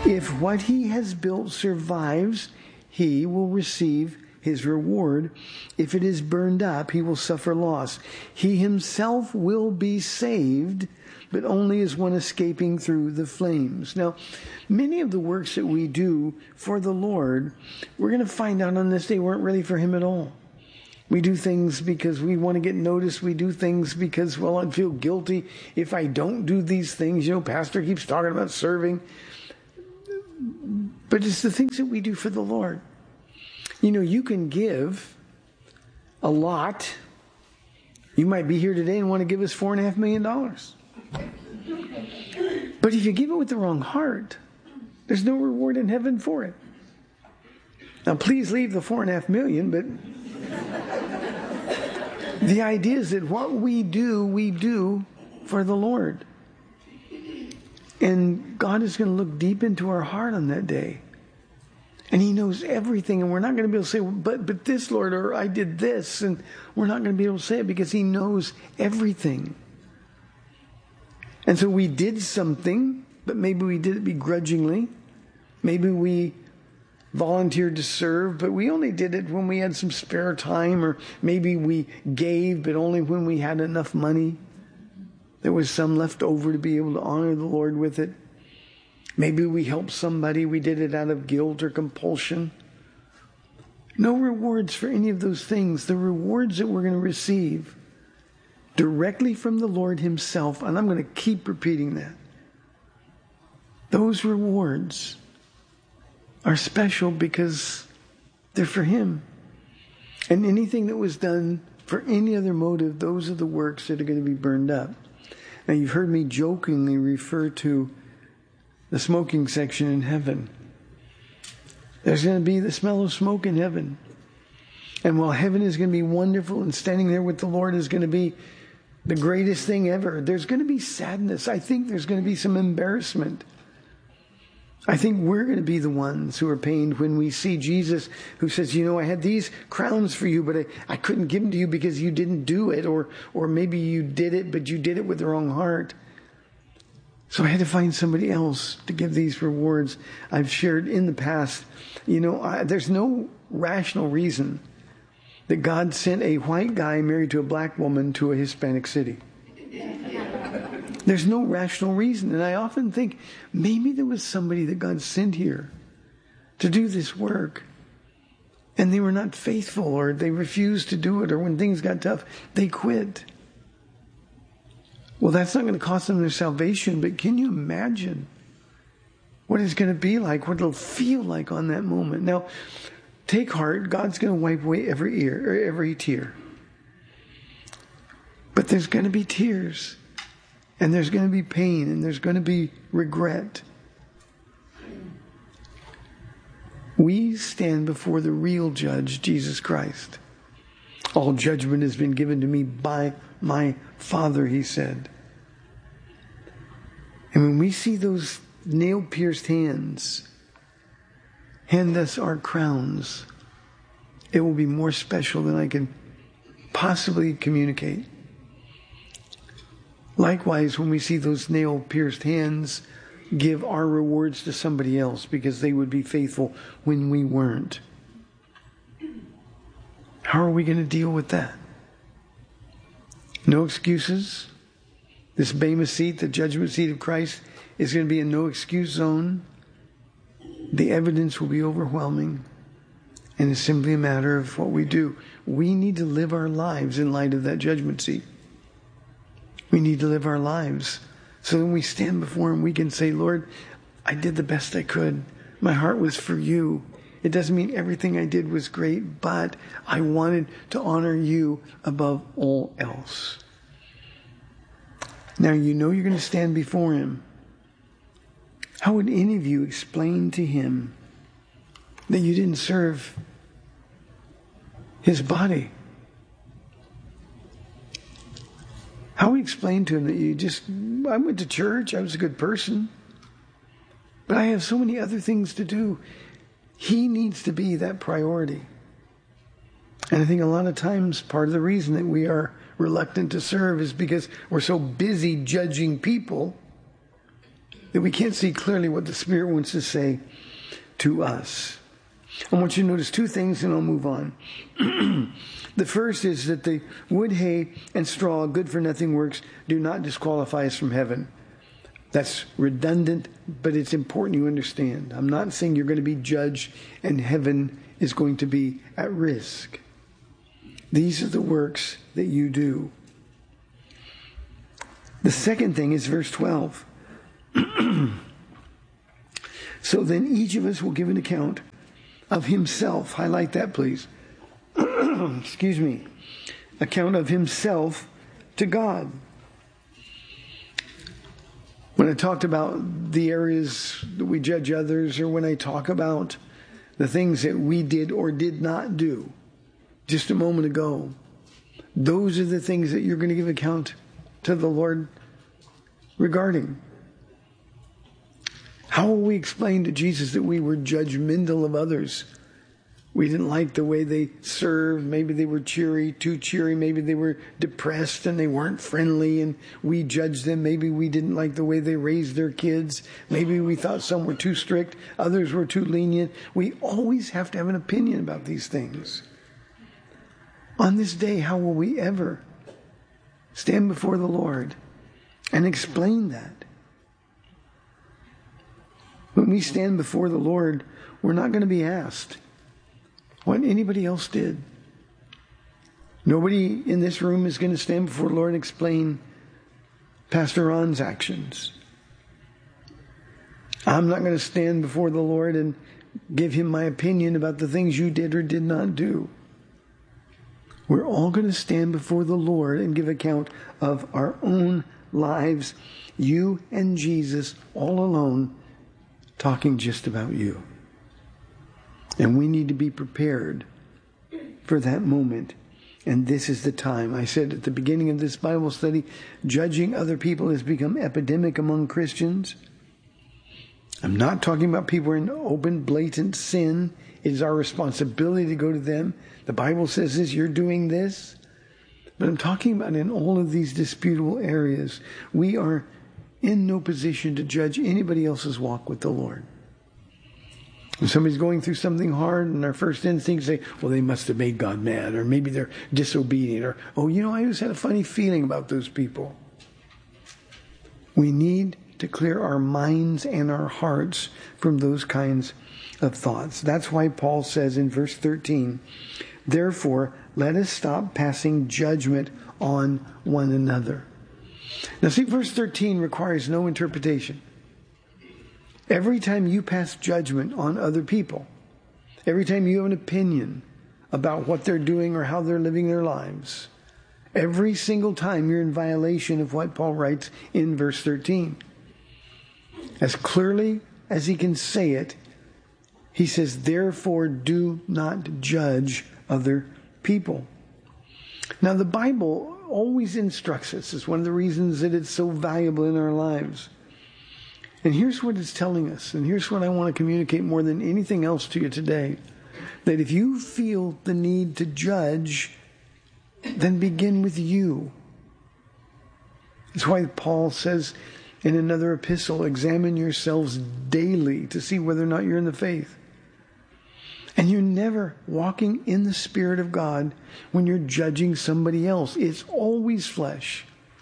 If what he has built survives, he will receive his reward. If it is burned up, he will suffer loss. He himself will be saved, but only as one escaping through the flames. Now, many of the works that we do for the Lord, we're going to find out on this day weren't really for him at all. We do things because we want to get noticed. We do things because, well, I'd feel guilty if I don't do these things. You know, Pastor keeps talking about serving. But it's the things that we do for the Lord. You know, you can give a lot. You might be here today and want to give us $4.5 million. But if you give it with the wrong heart, there's no reward in heaven for it. Now, please leave the $4.5 million, but the idea is that what we do for the Lord. And God is going to look deep into our heart on that day. And he knows everything. And we're not going to be able to say, but this, Lord, or I did this. And we're not going to be able to say it because he knows everything. And so we did something, but maybe we did it begrudgingly. Maybe we volunteered to serve, but we only did it when we had some spare time. Or maybe we gave, but only when we had enough money. There was some left over to be able to honor the Lord with it. Maybe we helped somebody. We did it out of guilt or compulsion. No rewards for any of those things. The rewards that we're going to receive directly from the Lord himself, and I'm going to keep repeating that. Those rewards are special because they're for him. And anything that was done for any other motive, those are the works that are going to be burned up. Now, you've heard me jokingly refer to the smoking section in heaven. There's going to be the smell of smoke in heaven. And while heaven is going to be wonderful and standing there with the Lord is going to be the greatest thing ever, there's going to be sadness. I think there's going to be some embarrassment. I think we're going to be the ones who are pained when we see Jesus who says, you know, I had these crowns for you, but I couldn't give them to you because you didn't do it. Or maybe you did it, but you did it with the wrong heart. So I had to find somebody else to give these rewards. I've shared in the past, you know, there's no rational reason that God sent a white guy married to a black woman to a Hispanic city. There's no rational reason. And I often think maybe there was somebody that God sent here to do this work. And they were not faithful, or they refused to do it, or when things got tough, they quit. Well, that's not going to cost them their salvation, but can you imagine what it's going to be like, what it'll feel like on that moment? Now, take heart. God's going to wipe away every tear. But there's going to be tears. And there's going to be pain, and there's going to be regret. We stand before the real judge, Jesus Christ. All judgment has been given to me by my Father, he said. And when we see those nail-pierced hands hand us our crowns, it will be more special than I can possibly communicate. Likewise, when we see those nail-pierced hands give our rewards to somebody else because they would be faithful when we weren't. How are we going to deal with that? No excuses. This Bema seat, the judgment seat of Christ, is going to be a no-excuse zone. The evidence will be overwhelming. And it's simply a matter of what we do. We need to live our lives in light of that judgment seat. We need to live our lives so when we stand before him, we can say, Lord, I did the best I could. My heart was for you. It doesn't mean everything I did was great, but I wanted to honor you above all else. Now, you know you're going to stand before him. How would any of you explain to him that you didn't serve his body? How we explain to him that I went to church, I was a good person, but I have so many other things to do. He needs to be that priority. And I think a lot of times part of the reason that we are reluctant to serve is because we're so busy judging people that we can't see clearly what the Spirit wants to say to us. I want you to notice two things and I'll move on. The first is that the wood, hay, and straw, good for nothing works, do not disqualify us from heaven. That's redundant, but it's important you understand. I'm not saying you're going to be judged and heaven is going to be at risk. These are the works that you do. The second thing is verse 12. So then each of us will give an account of himself. Highlight that, please. Excuse me. Account of himself to God. When I talked about the areas that we judge others, or when I talk about the things that we did or did not do just a moment ago, those are the things that you're going to give account to the Lord regarding. How will we explain to Jesus that we were judgmental of others? We didn't like the way they served. Maybe they were too cheery. Maybe they were depressed and they weren't friendly and we judged them. Maybe we didn't like the way they raised their kids. Maybe we thought some were too strict. Others were too lenient. We always have to have an opinion about these things. On this day, how will we ever stand before the Lord and explain that? When we stand before the Lord, we're not going to be asked what anybody else did. Nobody in this room is going to stand before the Lord and explain Pastor Ron's actions. I'm not going to stand before the Lord and give him my opinion about the things you did or did not do. We're all going to stand before the Lord and give account of our own lives. You and Jesus all alone, talking just about you. And we need to be prepared for that moment. And this is the time. I said at the beginning of this Bible study, judging other people has become epidemic among Christians. I'm not talking about people who are in open, blatant sin. It is our responsibility to go to them. The Bible says this, you're doing this. But I'm talking about in all of these disputable areas, we are in no position to judge anybody else's walk with the Lord. When somebody's going through something hard and our first instinct say, well, they must have made God mad, or maybe they're disobedient, or, I just had a funny feeling about those people. We need to clear our minds and our hearts from those kinds of thoughts. That's why Paul says in verse 13, therefore, let us stop passing judgment on one another. Now see, verse 13 requires no interpretation. Every time you pass judgment on other people, every time you have an opinion about what they're doing or how they're living their lives, every single time you're in violation of what Paul writes in verse 13. As clearly as he can say it, he says, therefore do not judge other people. Now the Bible always instructs us. It's one of the reasons that it's so valuable in our lives. And here's what it's telling us, and here's what I want to communicate more than anything else to you today. That if you feel the need to judge, then begin with you. That's why Paul says in another epistle, examine yourselves daily to see whether or not you're in the faith. And you're never walking in the Spirit of God when you're judging somebody else. It's always flesh.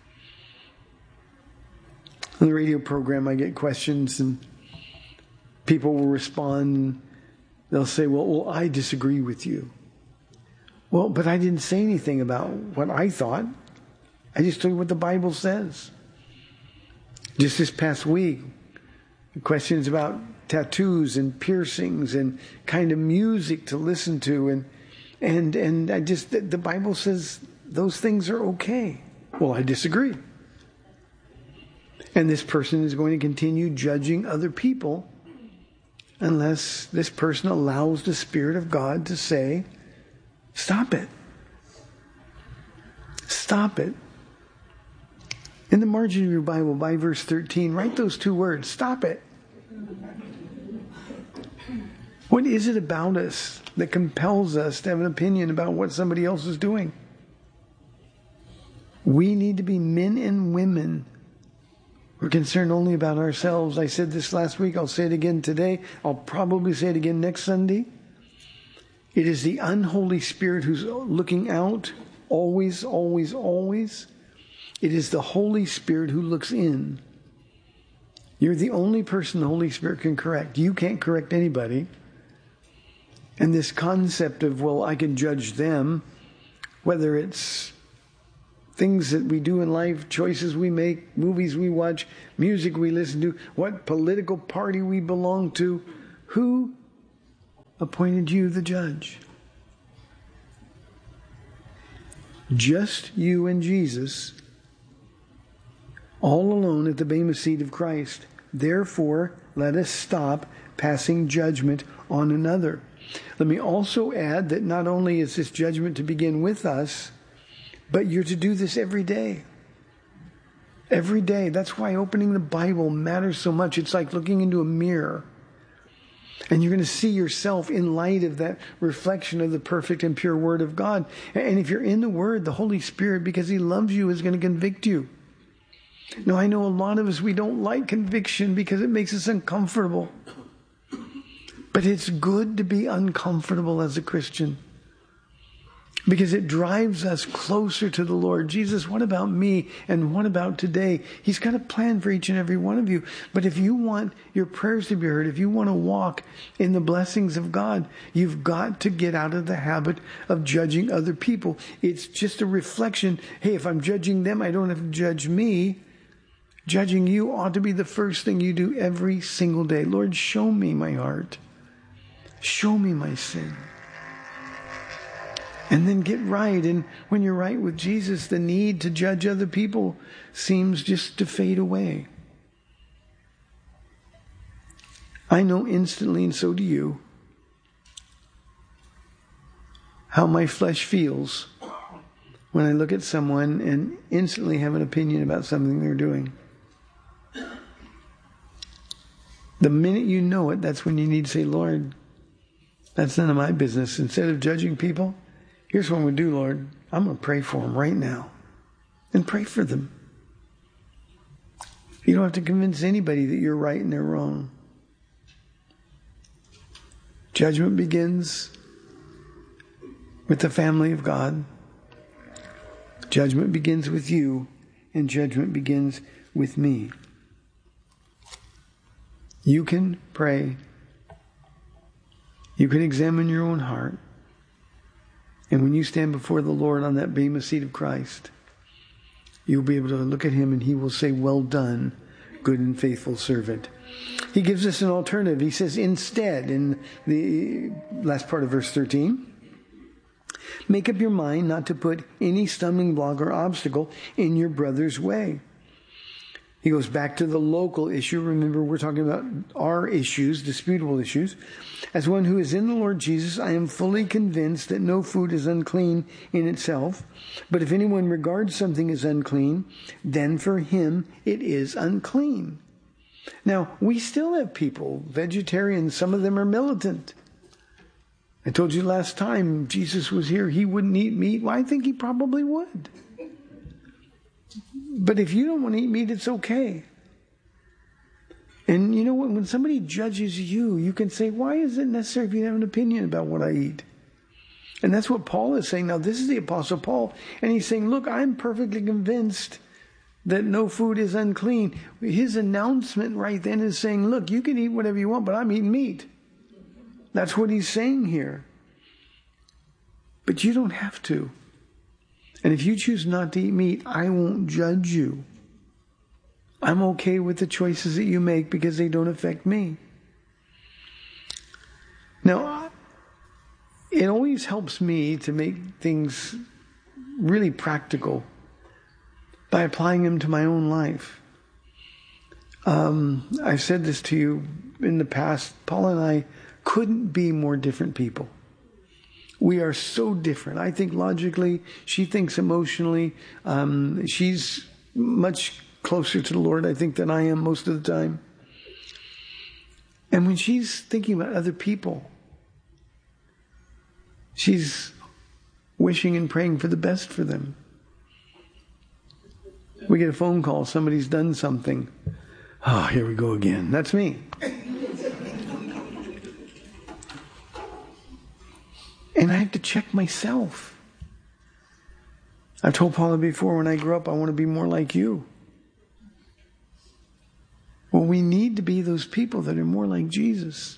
On the radio program, I get questions and people will respond. And they'll say, well, I disagree with you. Well, but I didn't say anything about what I thought. I just told you what the Bible says. Just this past week, questions about tattoos and piercings and kind of music to listen to. And the Bible says those things are okay. Well, I disagree. And this person is going to continue judging other people unless this person allows the Spirit of God to say, stop it. Stop it. In the margin of your Bible, by verse 13, write those two words, stop it. What is it about us that compels us to have an opinion about what somebody else is doing? We need to be men and women We're concerned only about ourselves. I said this last week. I'll say it again today. I'll probably say it again next Sunday. It is the unholy spirit who's looking out always, always, always. It is the Holy Spirit who looks in. You're the only person the Holy Spirit can correct. You can't correct anybody. And this concept of, well, I can judge them, whether it's things that we do in life, choices we make, movies we watch, music we listen to, what political party we belong to. Who appointed you the judge? Just you and Jesus, all alone at the bema seat of Christ. Therefore, let us stop passing judgment on another. Let me also add that not only is this judgment to begin with us, but you're to do this every day. Every day. That's why opening the Bible matters so much. It's like looking into a mirror. And you're going to see yourself in light of that reflection of the perfect and pure Word of God. And if you're in the Word, the Holy Spirit, because He loves you, is going to convict you. Now, I know a lot of us, we don't like conviction because it makes us uncomfortable. But it's good to be uncomfortable as a Christian, because it drives us closer to the Lord. Jesus, what about me? And what about today? He's got a plan for each and every one of you. But if you want your prayers to be heard, if you want to walk in the blessings of God, you've got to get out of the habit of judging other people. It's just a reflection. Hey, if I'm judging them, I don't have to judge me. Judging you ought to be the first thing you do every single day. Lord, show me my heart. Show me my sin. And then get right. And when you're right with Jesus, the need to judge other people seems just to fade away. I know instantly, and so do you, how my flesh feels when I look at someone and instantly have an opinion about something they're doing. The minute you know it, that's when you need to say, Lord, that's none of my business. Instead of judging people, here's what we do, Lord. I'm going to pray for them right now. And pray for them. You don't have to convince anybody that you're right and they're wrong. Judgment begins with the family of God. Judgment begins with you, and judgment begins with me. You can pray. You can examine your own heart. And when you stand before the Lord on that bema seat of Christ, you'll be able to look at Him and He will say, well done, good and faithful servant. He gives us an alternative. He says, instead, in the last part of verse 13, make up your mind not to put any stumbling block or obstacle in your brother's way. He goes back to the local issue. Remember, we're talking about our issues, disputable issues. As one who is in the Lord Jesus, I am fully convinced that no food is unclean in itself. But if anyone regards something as unclean, then for him it is unclean. Now, we still have people, vegetarians, some of them are militant. I told you last time Jesus was here, He wouldn't eat meat. Well, I think He probably would. But if you don't want to eat meat, it's okay. And you know what? When somebody judges you, you can say, why is it necessary for you to have an opinion about what I eat? And that's what Paul is saying. Now, this is the Apostle Paul. And he's saying, look, I'm perfectly convinced that no food is unclean. His announcement right then is saying, look, you can eat whatever you want, but I'm eating meat. That's what he's saying here. But you don't have to. And if you choose not to eat meat, I won't judge you. I'm okay with the choices that you make because they don't affect me. Now, it always helps me to make things really practical by applying them to my own life. I've said this to you in the past. Paul and I couldn't be more different people. We are so different. I think logically. She thinks emotionally. She's much closer to the Lord, I think, than I am most of the time. And when she's thinking about other people, she's wishing and praying for the best for them. We get a phone call, somebody's done something. Oh, here we go again. That's me. And I have to check myself. I've told Paula before, when I grow up, I want to be more like you. Well, we need to be those people that are more like Jesus.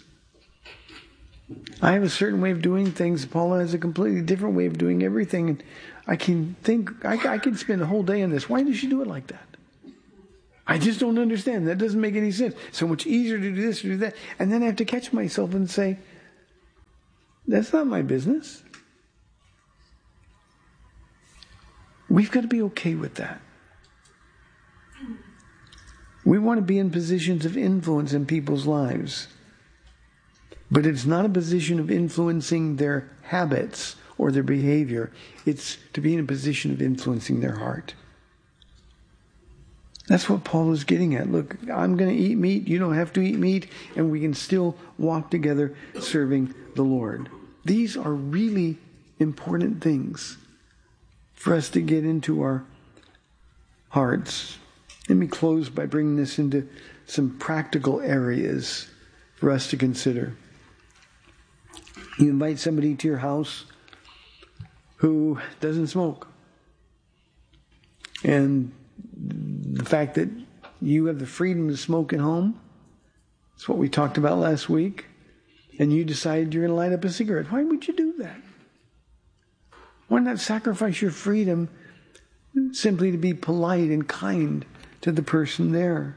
I have a certain way of doing things. Paula has a completely different way of doing everything. And I can spend a whole day on this. Why does she do it like that? I just don't understand. That doesn't make any sense. So much easier to do this or do that. And then I have to catch myself and say, that's not my business. We've got to be okay with that. We want to be in positions of influence in people's lives. But it's not a position of influencing their habits or their behavior. It's to be in a position of influencing their heart. That's what Paul is getting at. Look, I'm going to eat meat. You don't have to eat meat. And we can still walk together serving the Lord. These are really important things for us to get into our hearts. Let me close by bringing this into some practical areas for us to consider. You invite somebody to your house who doesn't smoke. And the fact that you have the freedom to smoke at home, that's what we talked about last week, and you decide you're going to light up a cigarette. Why would you do that? Why not sacrifice your freedom simply to be polite and kind to the person there?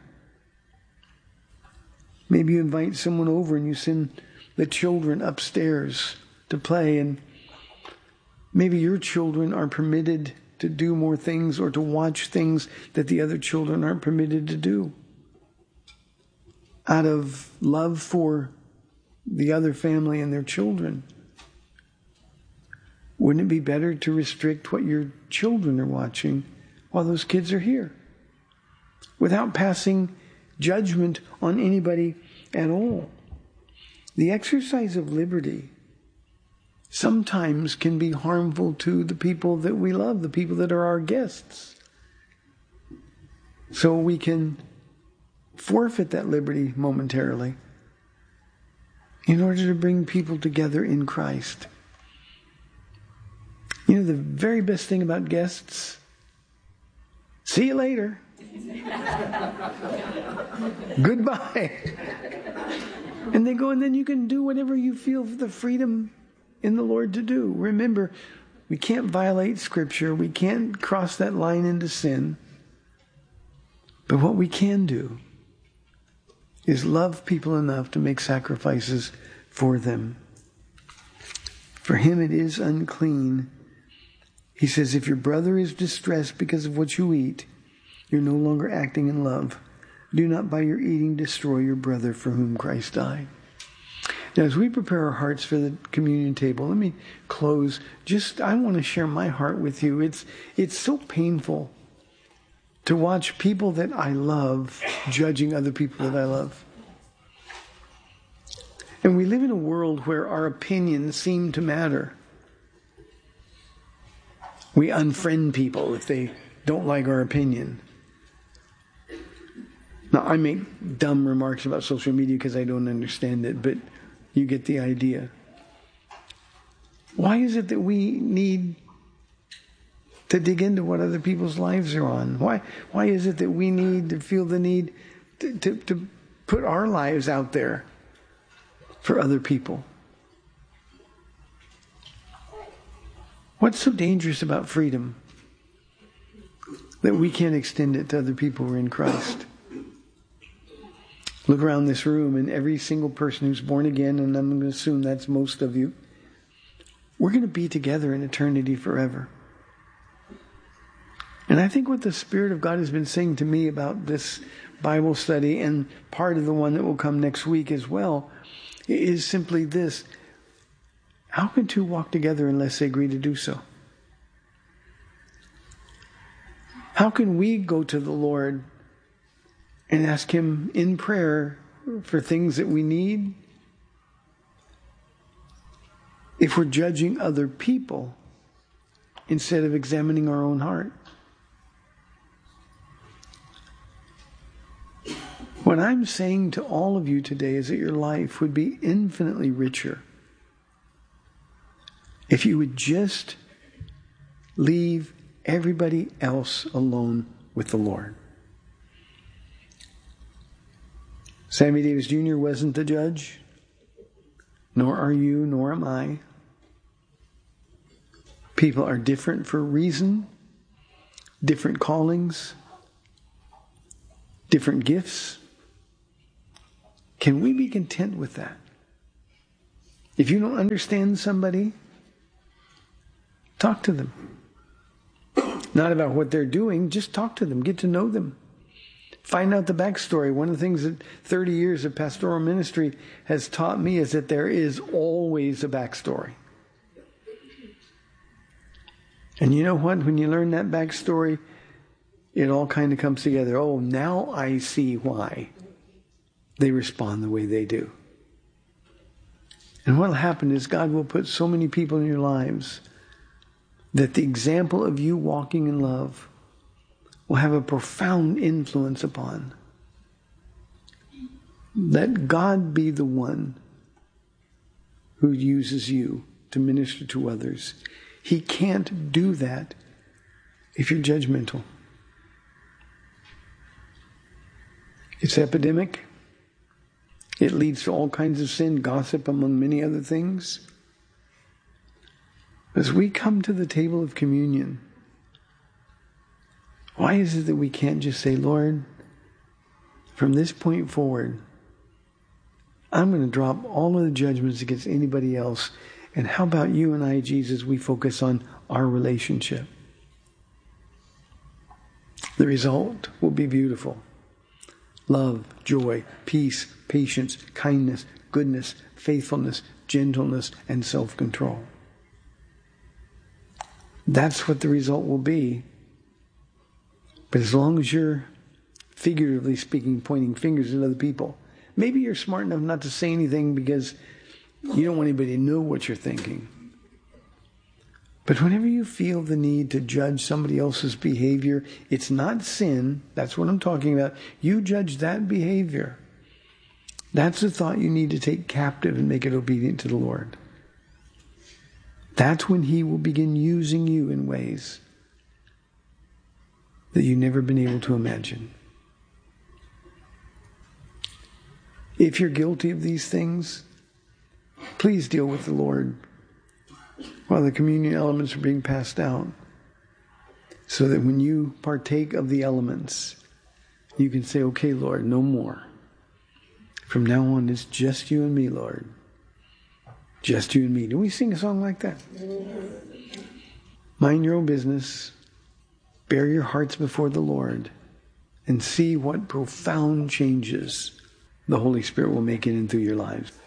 Maybe you invite someone over and you send the children upstairs to play, and maybe your children are permitted to do more things or to watch things that the other children aren't permitted to do. Out of love for the other family and their children, wouldn't it be better to restrict what your children are watching while those kids are here? Without passing judgment on anybody at all. The exercise of liberty sometimes can be harmful to the people that we love, the people that are our guests. So we can forfeit that liberty momentarily in order to bring people together in Christ. You know, the very best thing about guests, see you later. Goodbye. And they go, and then you can do whatever you feel the freedom in the Lord to do. Remember, we can't violate Scripture. We can't cross that line into sin. But what we can do is love people enough to make sacrifices for them. For him it is unclean. He says, if your brother is distressed because of what you eat, you're no longer acting in love. Do not by your eating destroy your brother for whom Christ died. Now, as we prepare our hearts for the communion table, let me close. I want to share my heart with you. It's so painful to watch people that I love judging other people that I love. And we live in a world where our opinions seem to matter. We unfriend people if they don't like our opinion. Now, I make dumb remarks about social media because I don't understand it, but you get the idea. Why is it that we need to dig into what other people's lives are on? Why is it that we need to feel the need to put our lives out there for other people? What's so dangerous about freedom that we can't extend it to other people who are in Christ? Look around this room, and every single person who's born again, and I'm going to assume that's most of you, we're going to be together in eternity forever. And I think what the Spirit of God has been saying to me about this Bible study, and part of the one that will come next week as well, is simply this. How can two walk together unless they agree to do so? How can we go to the Lord and ask Him in prayer for things that we need if we're judging other people instead of examining our own heart? What I'm saying to all of you today is that your life would be infinitely richer if you would just leave everybody else alone with the Lord. Sammy Davis Jr. wasn't the judge, nor are you, nor am I. People are different for a reason, different callings, different gifts. Can we be content with that? If you don't understand somebody, talk to them. Not about what they're doing, just talk to them, get to know them. Find out the backstory. One of the things that 30 years of pastoral ministry has taught me is that there is always a backstory. And you know what? When you learn that backstory, it all kind of comes together. Oh, now I see why they respond the way they do. And what will happen is God will put so many people in your lives that the example of you walking in love will have a profound influence upon. Let God be the one who uses you to minister to others. He can't do that if you're judgmental. It's epidemic. It leads to all kinds of sin, gossip, among many other things. As we come to the table of communion, why is it that we can't just say, Lord, from this point forward, I'm going to drop all of the judgments against anybody else. And how about you and I, Jesus, we focus on our relationship. The result will be beautiful. Love, joy, peace, patience, kindness, goodness, faithfulness, gentleness, and self-control. That's what the result will be. But as long as you're, figuratively speaking, pointing fingers at other people, maybe you're smart enough not to say anything because you don't want anybody to know what you're thinking. But whenever you feel the need to judge somebody else's behavior, it's not sin. That's what I'm talking about. You judge that behavior. That's the thought you need to take captive and make it obedient to the Lord. That's when He will begin using you in ways that you've never been able to imagine. If you're guilty of these things, please deal with the Lord while the communion elements are being passed out, so that when you partake of the elements, you can say, okay, Lord, no more. From now on, it's just you and me, Lord. Just you and me. Do we sing a song like that? Mind your own business. Bear your hearts before the Lord and see what profound changes the Holy Spirit will make in and through your lives.